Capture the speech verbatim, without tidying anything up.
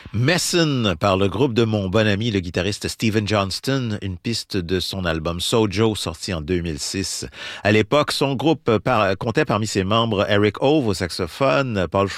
Messin par le groupe de mon bon ami, le guitariste Steven Johnston, une piste de son album Sojo sorti en deux mille six. À l'époque, son groupe par- comptait parmi ses membres Eric Ove au saxophone, Paul